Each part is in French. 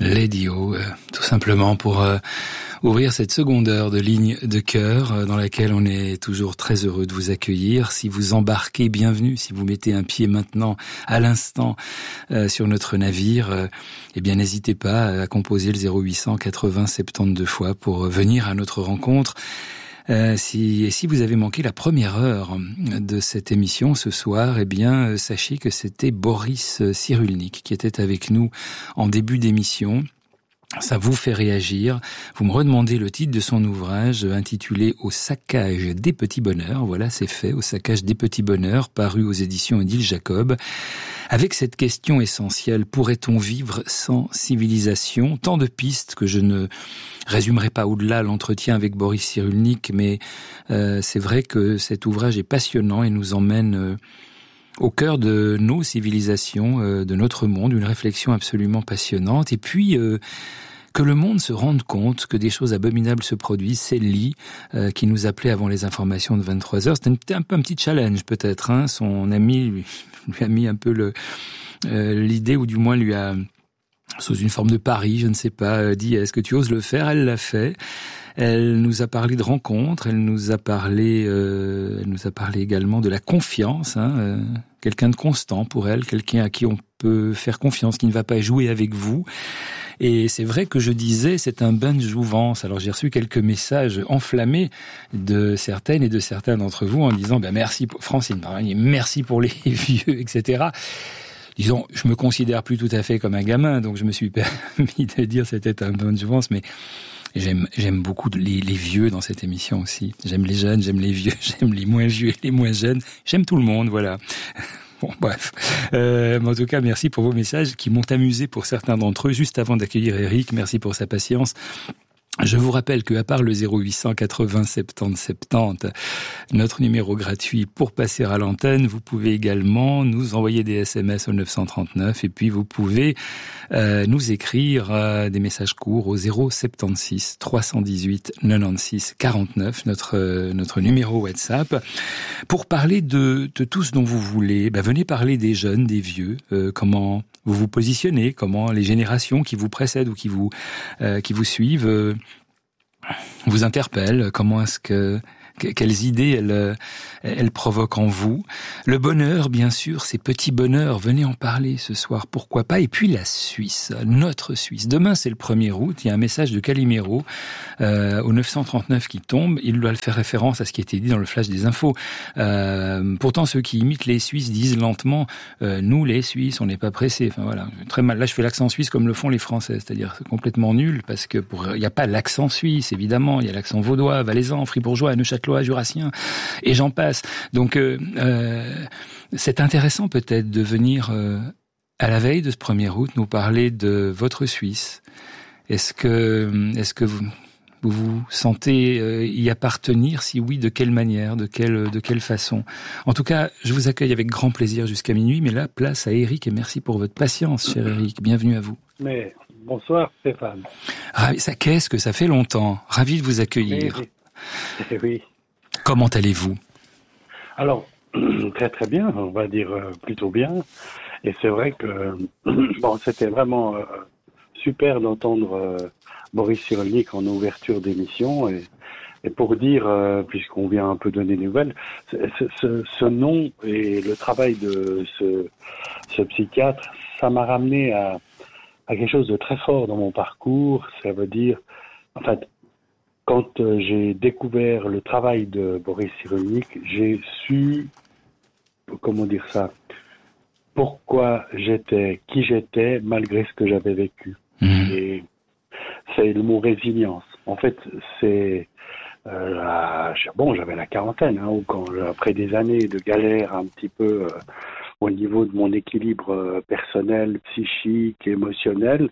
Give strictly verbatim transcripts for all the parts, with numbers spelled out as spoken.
Lady-O, euh, tout simplement pour euh, ouvrir cette seconde heure de ligne de cœur euh, dans laquelle on est toujours très heureux de vous accueillir. Si vous embarquez, bienvenue. Si vous mettez un pied maintenant, à l'instant, euh, sur notre navire, euh, eh bien n'hésitez pas à composer le zéro huit cent quatre-vingts soixante-douze fois pour venir à notre rencontre. Euh, si, et si vous avez manqué la première heure de cette émission ce soir, eh bien, euh, sachez que c'était Boris Cyrulnik qui était avec nous en début d'émission. Ça vous fait réagir. Vous me redemandez le titre de son ouvrage intitulé « Au saccage des petits bonheurs ». Voilà, c'est fait, « Au saccage des petits bonheurs », paru aux éditions Odile Jacob. Avec cette question essentielle, pourrait-on vivre sans civilisation ? Tant de pistes que je ne résumerai pas au-delà l'entretien avec Boris Cyrulnik, mais euh, c'est vrai que cet ouvrage est passionnant et nous emmène euh, au cœur de nos civilisations, euh, de notre monde, une réflexion absolument passionnante. Et puis, euh, que le monde se rende compte que des choses abominables se produisent, c'est Lee euh, qui nous appelait avant les informations de vingt-trois heures. C'était un, un peu un petit challenge peut-être. Hein. Son ami lui, lui a mis un peu le, euh, l'idée, ou du moins lui a, sous une forme de pari, je ne sais pas, dit « Est-ce que tu oses le faire ?» Elle l'a fait. Elle nous a parlé de rencontres, elle nous a parlé, euh, elle nous a parlé également de la confiance, hein, euh, quelqu'un de constant pour elle, quelqu'un à qui on peut faire confiance, qui ne va pas jouer avec vous. Et c'est vrai que je disais, c'est un bain de jouvence. Alors j'ai reçu quelques messages enflammés de certaines et de certains d'entre vous en disant, ben merci pour Francine, merci pour les vieux, et cetera. Disons, je me considère plus tout à fait comme un gamin, donc je me suis permis de dire c'était un bain de jouvence, mais J'aime, j'aime beaucoup les, les vieux dans cette émission aussi. J'aime les jeunes, j'aime les vieux, j'aime les moins vieux et les moins jeunes. J'aime tout le monde, voilà. Bon, bref. Euh, en tout cas, merci pour vos messages qui m'ont amusé pour certains d'entre eux. Juste avant d'accueillir Eric, merci pour sa patience. Je vous rappelle que, à part le zéro huit cent quatre-vingts soixante-douze soixante-dix, notre numéro gratuit pour passer à l'antenne, vous pouvez également nous envoyer des S M S au neuf cent trente-neuf et puis vous pouvez euh, nous écrire euh, des messages courts au zéro soixante-seize trois cent dix-huit quatre-vingt-seize quarante-neuf, notre euh, notre numéro WhatsApp, pour parler de, de tout ce dont vous voulez. Ben, venez parler des jeunes, des vieux, euh, comment vous vous positionnez, comment les générations qui vous précèdent ou qui vous euh, qui vous suivent euh, vous interpellent, comment est-ce que quelles idées elles, elles provoquent en vous. Le bonheur, bien sûr, ces petits bonheurs, venez en parler ce soir, pourquoi pas. Et puis la Suisse, notre Suisse. Demain, c'est le premier août, il y a un message de Calimero euh, au neuf cent trente-neuf qui tombe. Il doit faire référence à ce qui a été dit dans le flash des infos. Euh, pourtant, ceux qui imitent les Suisses disent lentement euh, « Nous, les Suisses, on n'est pas pressés ». Enfin voilà, très mal. Là, je fais l'accent suisse comme le font les Français, c'est-à-dire c'est complètement nul, parce que pour il n'y a pas l'accent suisse, évidemment. Il y a l'accent vaudois, valaisan, fribourgeois, neuchâtelois, jurassien, et j'en passe. Donc, euh, euh, c'est intéressant peut-être de venir euh, à la veille de ce premier août nous parler de votre Suisse. Est-ce que, est-ce que vous vous, vous sentez euh, y appartenir? Si oui, de quelle manière, de quelle, de quelle façon? En tout cas, je vous accueille avec grand plaisir jusqu'à minuit. Mais là, place à Eric et merci pour votre patience, cher Eric. Bienvenue à vous. Mais bonsoir, Stéphane. Ravi, ça, qu'est-ce que ça fait longtemps. Ravi de vous accueillir. Oui. oui. oui. Comment allez-vous? Alors, très très bien, on va dire euh, plutôt bien. Et c'est vrai que bon, c'était vraiment euh, super d'entendre euh, Boris Cyrulnik en ouverture d'émission. Et, et pour dire, euh, puisqu'on vient un peu donner des nouvelles, ce, ce, ce nom et le travail de ce, ce psychiatre, ça m'a ramené à, à quelque chose de très fort dans mon parcours. Ça veut dire, en fait, quand euh, j'ai découvert le travail de Boris Cyrulnik, j'ai su, comment dire ça, pourquoi j'étais qui j'étais malgré ce que j'avais vécu. Mmh. Et c'est le mot résilience. En fait, c'est euh, la, bon, j'avais la quarantaine, hein, où quand après des années de galère un petit peu euh, au niveau de mon équilibre euh, personnel, psychique, émotionnel,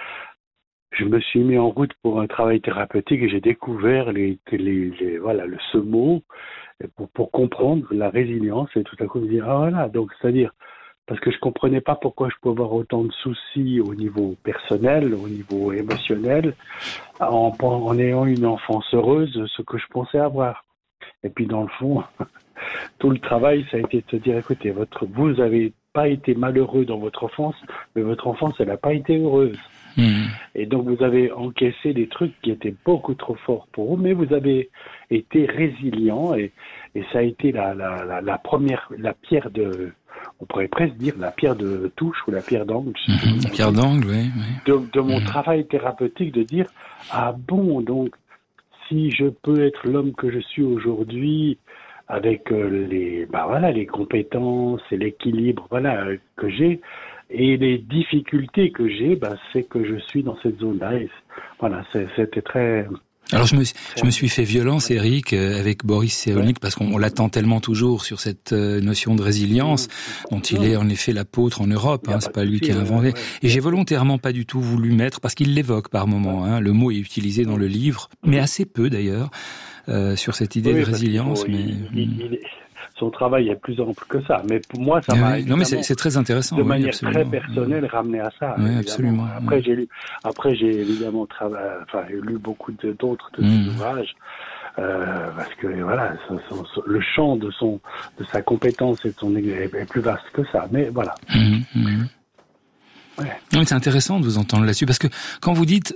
je me suis mis en route pour un travail thérapeutique et j'ai découvert les, les, les voilà le ce mot pour, pour comprendre la résilience et tout à coup me dire ah voilà, donc c'est-à-dire parce que je comprenais pas pourquoi je pouvais avoir autant de soucis au niveau personnel, au niveau émotionnel, en, en ayant une enfance heureuse, ce que je pensais avoir. Et puis dans le fond, tout le travail, ça a été de se dire écoutez, votre vous avez pas été malheureux dans votre enfance, mais votre enfance, elle n'a pas été heureuse. Mmh. Et donc vous avez encaissé des trucs qui étaient beaucoup trop forts pour vous, mais vous avez été résilient et, et ça a été la, la, la, la première, la pierre de, on pourrait presque dire la pierre de touche ou la pierre d'angle. Mmh. La pierre d'angle, oui. oui. De, de mon mmh. travail thérapeutique, de dire ah bon, donc si je peux être l'homme que je suis aujourd'hui avec euh, les, bah voilà, les compétences et l'équilibre, voilà, euh, que j'ai. Et les difficultés que j'ai, bah, c'est que je suis dans cette zone-là. Et voilà, c'est, c'était très... Alors je me, je me suis fait violence, Eric, avec Boris Cyrulnik, parce qu'on l'attend tellement toujours sur cette notion de résilience, dont il est en effet l'apôtre en Europe, hein, c'est pas lui qui a inventé. Et j'ai volontairement pas du tout voulu mettre, parce qu'il l'évoque par moments, hein, le mot est utilisé dans le livre, mais assez peu d'ailleurs, euh, sur cette idée oui, de résilience. Faut, mais il, il, il, son travail est plus ample que ça, mais pour moi, ça oui, m'a oui. Non, mais c'est, c'est très intéressant. De oui, manière absolument. très personnelle, oui. ramené à ça. Oui, absolument. Après, oui. j'ai lu, après, j'ai évidemment travaillé, enfin, j'ai lu beaucoup de, d'autres de ses mmh. ouvrages, euh, parce que voilà, son, son, le champ de son, de sa compétence et de son est, est plus vaste que ça. Mais voilà. Mmh, mmh. Ouais. Non, mais c'est intéressant de vous entendre là-dessus, parce que quand vous dites,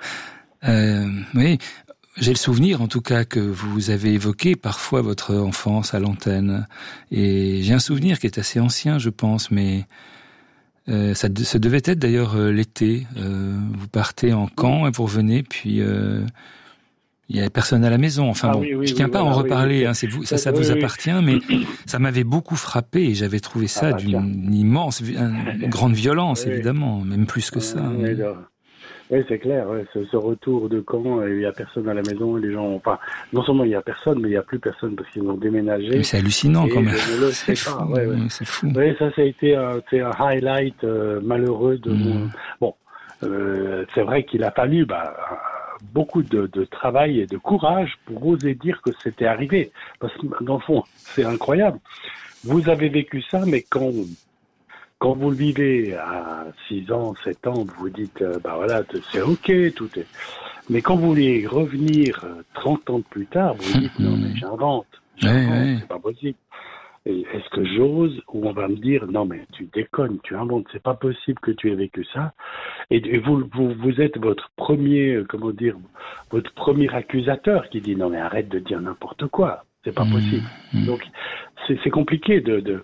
euh, oui. J'ai le souvenir, en tout cas, que vous avez évoqué parfois votre enfance à l'antenne. Et j'ai un souvenir qui est assez ancien, je pense, mais euh, ça, de, ça devait être d'ailleurs euh, l'été. Euh, vous partez en camp et vous revenez, puis euh, il y avait personne à la maison. Enfin ah, bon, oui, oui, je tiens oui, pas voilà, à en reparler. Oui, hein, c'est vous, ça, ça oui, vous appartient, mais ça m'avait beaucoup frappé et j'avais trouvé ça ah, bah, d'une tiens. immense, une grande violence, évidemment, même plus que ça. Oui, mais... Oui, c'est clair, ouais, ce, ce retour de camp, il n'y a personne à la maison, les gens, enfin, non seulement il n'y a personne, mais il n'y a plus personne parce qu'ils ont déménagé. Mais c'est hallucinant quand même. Je ne le sais c'est pas, fou, ouais, ouais. c'est fou. Oui, ça, ça a été un, c'est un highlight euh, malheureux de mmh. mon... Bon, euh, c'est vrai qu'il a fallu bah, beaucoup de, de travail et de courage pour oser dire que c'était arrivé. Parce que, dans le fond, c'est incroyable. Vous avez vécu ça, mais quand... Quand vous le vivez à six ans, sept ans, vous vous dites, euh, bah voilà, c'est ok, tout est... Mais quand vous voulez revenir trente ans plus tard, vous vous dites, non mais j'invente, j'invente, oui, oui. c'est pas possible. Et est-ce que j'ose, ou on va me dire, non mais tu déconnes, tu inventes, c'est pas possible que tu aies vécu ça. Et, et vous, vous, vous êtes votre premier, comment dire, votre premier accusateur qui dit, non mais arrête de dire n'importe quoi, c'est pas mmh, possible. Mmh. Donc c'est, c'est compliqué de... de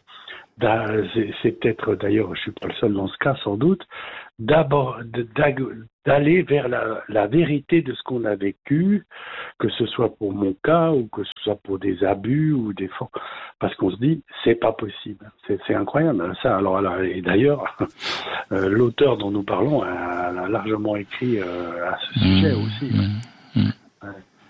c'est peut-être, d'ailleurs, je suis pas le seul dans ce cas, sans doute, d'abord d'aller vers la, la vérité de ce qu'on a vécu, que ce soit pour mon cas ou que ce soit pour des abus ou des fautes, parce qu'on se dit c'est pas possible, c'est, c'est incroyable ça. Alors, alors et d'ailleurs, euh, l'auteur dont nous parlons a, a largement écrit euh, à ce sujet mmh, aussi. Mmh, mmh. Ouais.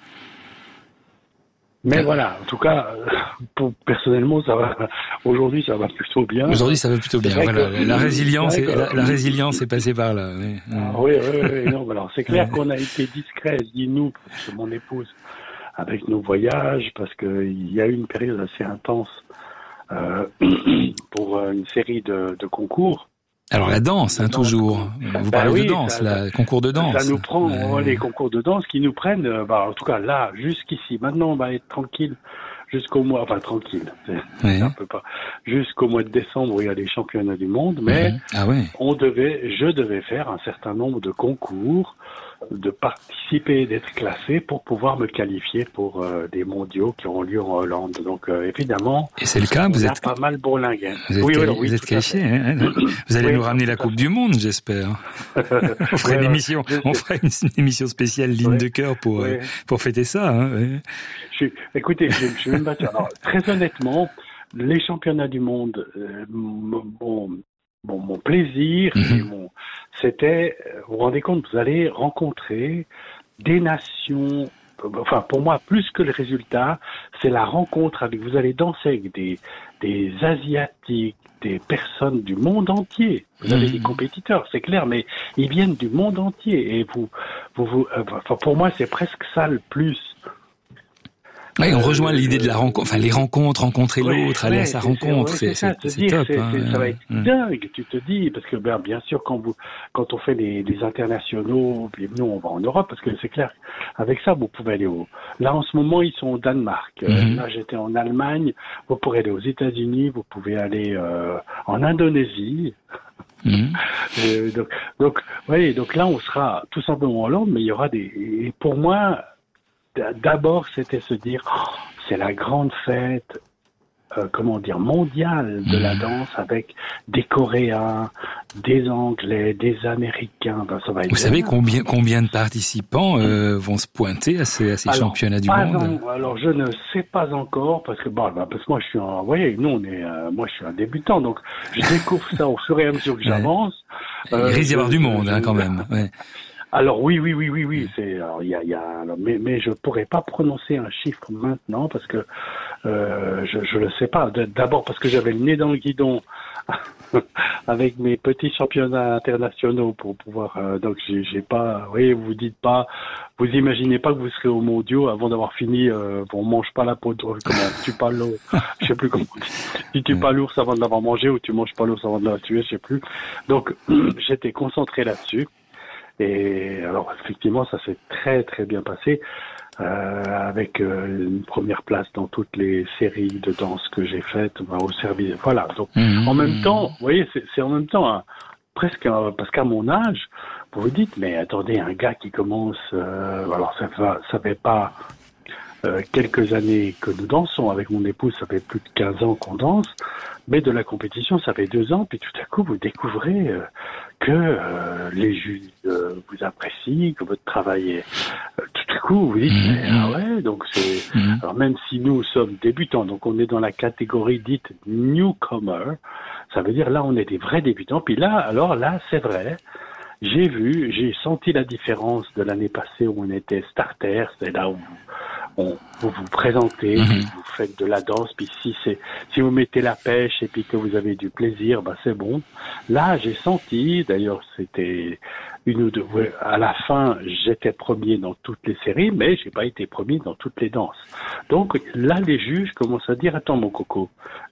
Mais voilà, en tout cas, pour, personnellement, ça va. Aujourd'hui, ça va plutôt bien. Aujourd'hui, ça va plutôt bien. Voilà, que, la résilience, est, la, la résilience est passée par là. Oui, ah, oui, oui, oui. Non, alors c'est clair qu'on a été discret, dis-nous, parce que mon épouse, avec nos voyages, parce que il y a eu une période assez intense euh, pour une série de, de concours. Alors la danse, hein, toujours. Vous parlez bah oui, de danse, la concours de danse. Ça nous prend ouais. les concours de danse qui nous prennent, bah, en tout cas là, jusqu'ici. Maintenant, on va être tranquille jusqu'au mois, enfin tranquille, c'est, ouais. c'est un peu pas, jusqu'au mois de décembre où il y a les championnats du monde, mais mmh. ah ouais. on devait, je devais faire un certain nombre de concours, de participer, d'être classé pour pouvoir me qualifier pour euh, des mondiaux qui auront lieu en Hollande. Donc euh, évidemment, et c'est le cas, vous êtes pas mal bourlingué. Vous êtes, oui, quali- alors, oui, vous êtes qualifié, hein, vous allez oui, nous ramener la Coupe du Monde, j'espère. on fera une émission, on fera une, une émission spéciale ligne oui. de cœur pour oui. euh, pour fêter ça. Hein, oui. je, écoutez, je, je vais me battre. Alors, très honnêtement, les championnats du monde, euh, bon. Bon, mon plaisir, mmh. et mon, c'était, vous vous rendez compte, vous allez rencontrer des nations, enfin, pour moi, plus que le résultat, c'est la rencontre avec, vous allez danser avec des, des Asiatiques, des personnes du monde entier. Vous avez mmh. des compétiteurs, c'est clair, mais ils viennent du monde entier, et vous, vous, vous enfin, pour moi, c'est presque ça le plus. Oui, on rejoint euh, l'idée de la rencontre, enfin les rencontres, rencontrer ouais, l'autre, aller ouais, à sa rencontre, c'est, c'est, c'est, c'est top. C'est, hein, c'est, ça va être euh, dingue, tu te dis, parce que ben, bien sûr, quand vous, quand on fait les, les internationaux, puis nous on va en Europe, parce que c'est clair, avec ça vous pouvez aller au. Là en ce moment ils sont au Danemark. Mm-hmm. Là j'étais en Allemagne. Vous pourrez aller aux États-Unis, vous pouvez aller euh, en Indonésie. Mmh. Et donc, donc, oui, donc là, on sera tout simplement en Hollande, mais il y aura des. Et pour moi, d'abord, c'était se dire, oh, c'est la grande fête. Euh, comment dire, mondiale de la danse avec des Coréens, des Anglais, des Américains. Ben, ça va être Vous bien. savez combien combien de participants euh, vont se pointer à ces, à ces alors, championnats du pas monde? En, alors je ne sais pas encore parce que bon, ben, parce que moi je suis un, vous voyez, nous on est, euh, moi je suis un débutant donc je découvre ça au fur et à mesure que j'avance. Ouais. Euh, Il risque d'y avoir du monde je, hein, quand même. Ouais. Alors oui, oui, oui, oui, oui, c'est, alors il y a, il y a, alors, mais, mais je pourrais pas prononcer un chiffre maintenant parce que euh, je, je le sais pas. D'abord parce que j'avais le nez dans le guidon avec mes petits championnats internationaux pour pouvoir. Euh, donc j'ai, j'ai pas. Oui, vous dites pas, vous imaginez pas que vous serez aux mondiaux avant d'avoir fini. Euh, on mange pas la peau de, comment tu pas l'eau. Je sais plus comment. Tu tues pas l'ours avant de l'avoir mangé ou tu manges pas l'ours avant de l'avoir tué, je sais plus. Donc j'étais concentré là-dessus. Et alors effectivement, ça s'est très très bien passé euh, avec euh, une première place dans toutes les séries de danse que j'ai faites bah, au service. Voilà. Donc mmh. en même temps, vous voyez, c'est, c'est en même temps un, presque un, parce qu'à mon âge, vous vous dites mais attendez, un gars qui commence, euh, alors ça va, ça fait pas euh, quelques années que nous dansons avec mon épouse, ça fait plus de quinze ans qu'on danse, mais de la compétition, ça fait deux ans, puis tout à coup vous découvrez euh, que euh, les juges euh, vous apprécient, que votre travail est... Euh, tout à coup, vous dites, mmh. mais, ah ouais, donc c'est... Mmh. Alors même si nous sommes débutants, donc on est dans la catégorie dite newcomer, ça veut dire là on est des vrais débutants, puis là, alors là, c'est vrai, j'ai vu, j'ai senti la différence de l'année passée où on était starter, c'est là où on, vous vous présentez, mmh. vous faites de la danse, puis si c'est, si vous mettez la pêche et puis que vous avez du plaisir, bah c'est bon. Là, j'ai senti, d'ailleurs, c'était une ou deux, à la fin, j'étais premier dans toutes les séries, mais j'ai pas été premier dans toutes les danses. Donc là, les juges commencent à dire, attends mon coco,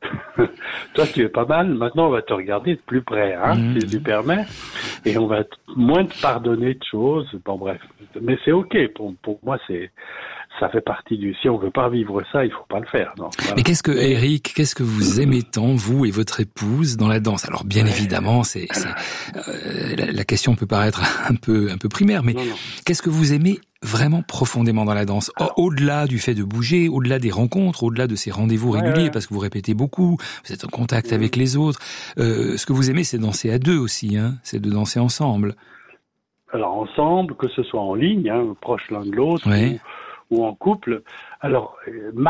toi tu es pas mal, maintenant on va te regarder de plus près, hein, mmh. si tu permets, et on va t- moins te pardonner de choses. Bon bref, mais c'est ok pour pour moi, c'est ça fait partie du. Si on veut pas vivre ça, il faut pas le faire. Non. Voilà. Mais qu'est-ce que, Eric, qu'est-ce que vous aimez tant, vous et votre épouse, dans la danse? Alors, bien ouais. évidemment, c'est, c'est euh, la, la question peut paraître un peu, un peu primaire, mais non, non. qu'est-ce que vous aimez vraiment profondément dans la danse? Alors, au-delà du fait de bouger, au-delà des rencontres, au-delà de ces rendez-vous réguliers, ouais, ouais. parce que vous répétez beaucoup, vous êtes en contact mmh. avec les autres. Euh, ce que vous aimez, c'est danser à deux aussi, hein. C'est de danser ensemble. Alors ensemble, que ce soit en ligne, hein, proche l'un de l'autre. Ouais. Ou, ou en couple. Alors, ma